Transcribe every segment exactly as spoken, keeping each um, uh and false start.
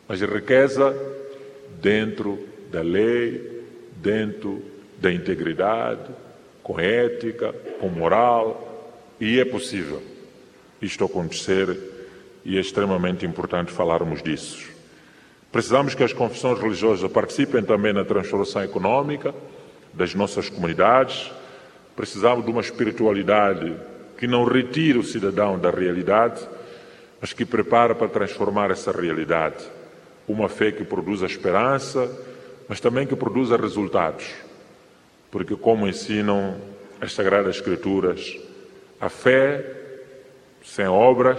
mas riqueza dentro da lei, dentro da integridade, com ética, com moral, e é possível isto acontecer e é extremamente importante falarmos disso. Precisamos que as confissões religiosas participem também na transformação econômica das nossas comunidades. Precisamos de uma espiritualidade que não retire o cidadão da realidade, mas que prepara para transformar essa realidade. Uma fé que produza esperança, mas também que produza resultados. Porque, como ensinam as Sagradas Escrituras, a fé sem obras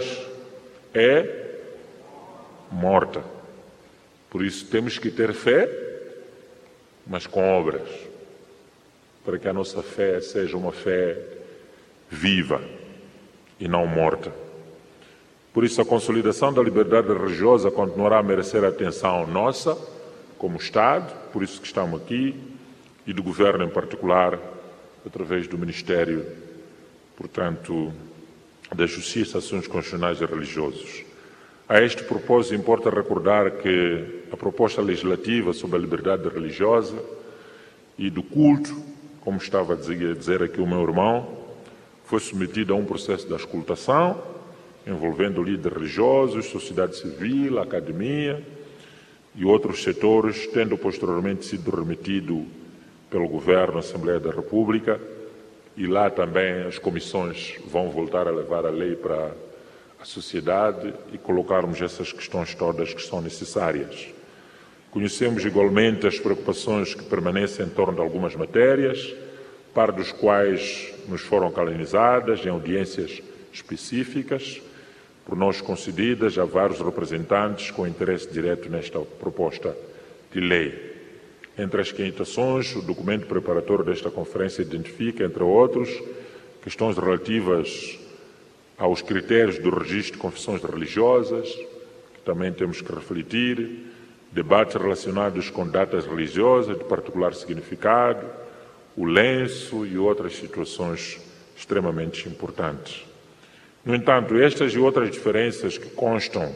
é morta. Por isso temos que ter fé, mas com obras, para que a nossa fé seja uma fé viva e não morta. Por isso a consolidação da liberdade religiosa continuará a merecer a atenção nossa, como Estado, por isso que estamos aqui, e do Governo em particular, através do Ministério, portanto, da Justiça, Assuntos Constitucionais e Religiosos. A este propósito, importa recordar que a proposta legislativa sobre a liberdade religiosa e do culto, como estava a dizer aqui o meu irmão, foi submetida a um processo de auscultação, envolvendo líderes religiosos, sociedade civil, academia e outros setores, tendo posteriormente sido remetido pelo Governo à Assembleia da República, e lá também as comissões vão voltar a levar a lei para a sociedade e colocarmos essas questões todas que são necessárias. Conhecemos igualmente as preocupações que permanecem em torno de algumas matérias, par dos quais nos foram canalizadas em audiências específicas, por nós concedidas a vários representantes com interesse direto nesta proposta de lei. Entre as quinhentações, o documento preparatório desta conferência identifica, entre outros, questões relativas aos critérios do registro de confissões religiosas, que também temos que refletir, debates relacionados com datas religiosas de particular significado, o lenço e outras situações extremamente importantes. No entanto, estas e outras diferenças que constam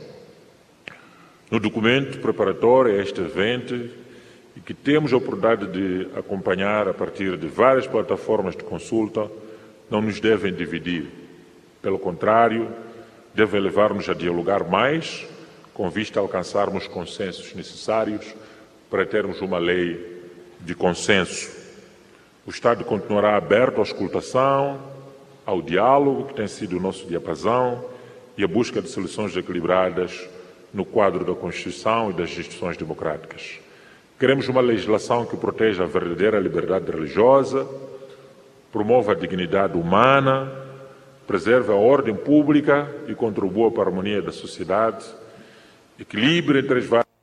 no documento preparatório a este evento e que temos a oportunidade de acompanhar a partir de várias plataformas de consulta, não nos devem dividir. Pelo contrário, devem levar-nos a dialogar mais, com vista a alcançarmos consensos necessários para termos uma lei de consenso. O Estado continuará aberto à auscultação, ao diálogo, que tem sido o nosso diapasão, e à busca de soluções equilibradas no quadro da Constituição e das instituições democráticas. Queremos uma legislação que proteja a verdadeira liberdade religiosa, promova a dignidade humana, preserve a ordem pública e contribua para a harmonia da sociedade, equilibre entre as várias.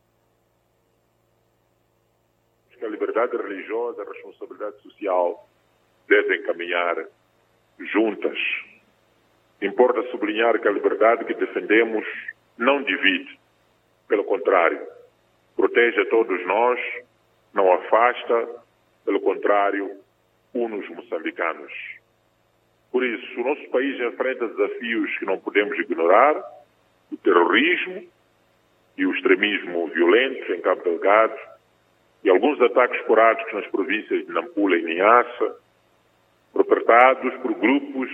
A liberdade religiosa e a responsabilidade social devem caminhar juntas. Importa sublinhar que a liberdade que defendemos não divide, pelo contrário, protege a todos nós, não afasta, pelo contrário, une os moçambicanos. Por isso, o nosso país enfrenta desafios que não podemos ignorar: o terrorismo e o extremismo violento em Cabo Delgado e alguns ataques esporádicos nas províncias de Nampula e Niassa, perpetrados por grupos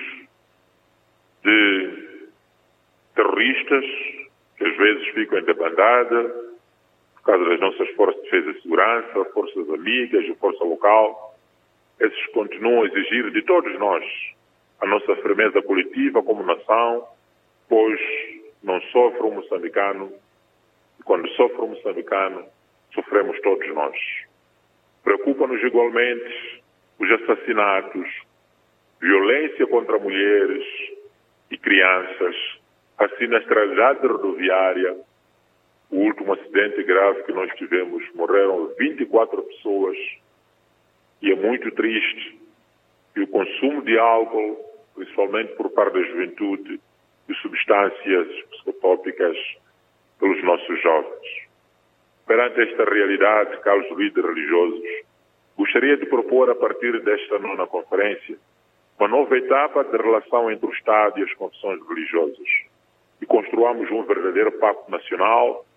de terroristas que às vezes ficam em debandada por causa das nossas forças de defesa e segurança, forças amigas e força local. Esses continuam a exigir de todos nós a nossa firmeza coletiva como nação, pois não sofre um moçambicano, e quando sofre um moçambicano, sofremos todos nós. Preocupa-nos igualmente os assassinatos, violência contra mulheres e crianças, a sinistralidade rodoviária. O último acidente grave que nós tivemos, morreram vinte e quatro pessoas, e é muito triste. E o consumo de álcool, principalmente por parte da juventude, e substâncias psicotrópicas pelos nossos jovens. Perante esta realidade, caros líderes religiosos, gostaria de propor, a partir desta nona conferência, uma nova etapa de relação entre o Estado e as confissões religiosas, e construamos um verdadeiro pacto nacional